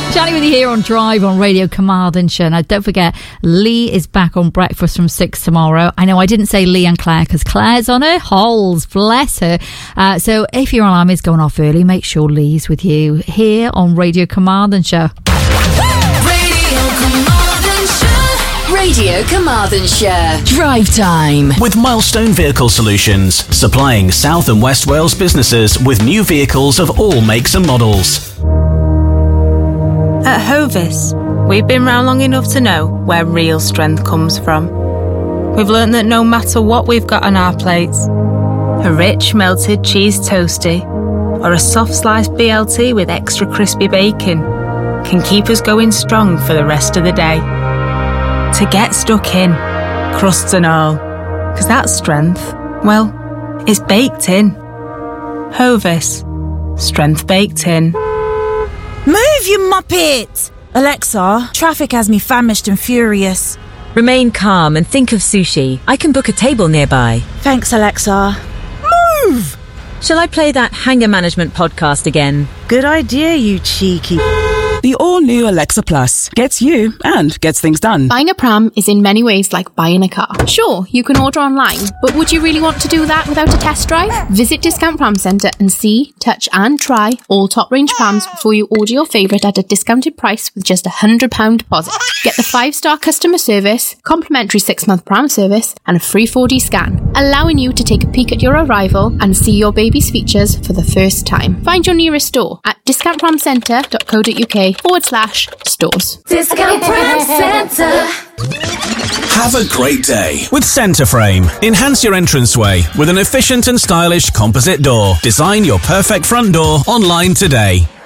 Chatting with you here on Drive on Radio Carmarthenshire. Now, don't forget, Lee is back on Breakfast from 6 tomorrow. I know I didn't say Lee and Claire because Claire's on her holes, bless her. So if your alarm is going off early, make sure Lee's with you here on Radio Carmarthenshire. Radio Carmarthenshire. Drive time. With Milestone Vehicle Solutions, supplying South and West Wales businesses with new vehicles of all makes and models. At Hovis, we've been round long enough to know where real strength comes from. We've learnt that no matter what we've got on our plates, a rich melted cheese toastie or a soft sliced BLT with extra crispy bacon can keep us going strong for the rest of the day. To get stuck in, crusts and all, because that strength, well, it's baked in. Hovis, strength baked in. Move, you muppet! Alexa, traffic has me famished and furious. Remain calm and think of sushi. I can book a table nearby. Thanks, Alexa. Move! Shall I play that Hanger Management podcast again? Good idea, you cheeky... The all-new Alexa Plus gets you and gets things done. Buying a pram is in many ways like buying a car. Sure, you can order online, but would you really want to do that without a test drive? Visit Discount Pram Centre and see, touch and try all top-range prams before you order your favourite at a discounted price with just £100 deposit. Get the 5-star customer service, complimentary 6-month pram service and a free 4D scan, allowing you to take a peek at your arrival and see your baby's features for the first time. Find your nearest store at discountpramcentre.co.uk/stores. Discount Pram Centre. Have a great day with Centreframe. Enhance your entranceway with an efficient and stylish composite door. Design your perfect front door online today.